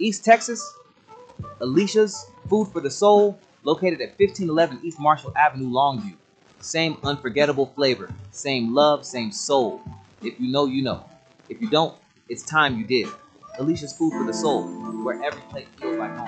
East Texas, Alicia's Food for the Soul, located at 1511 East Marshall Avenue, Longview. Same unforgettable flavor, same love, same soul. If you know, you know. If you don't, it's time you did. Alicia's Food for the Soul, where every plate feels like home.